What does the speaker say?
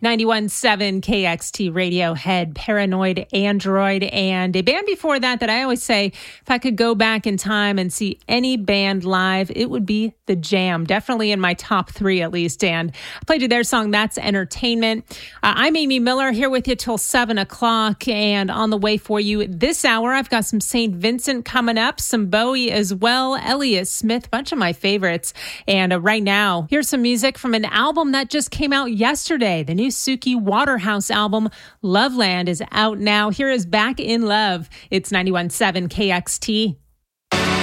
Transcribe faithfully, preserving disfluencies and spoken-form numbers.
ninety-one point seven K X T Radiohead, Paranoid Android, and a band before that that I always say, if I could go back in time and see any band live, it would be The Jam. Definitely in my top three at least. And I played you their song, That's Entertainment. Uh, I'm Amy Miller here with you till seven o'clock. And on the way for you this hour, I've got some Saint Vincent coming up, some Bowie as well, Elliott Smith, bunch of my favorites. And uh, right now, here's some music from an album that just came out yesterday. The new Suki Waterhouse album, Loveland, is out now. Here is Back in Love. It's ninety-one point seven K X T.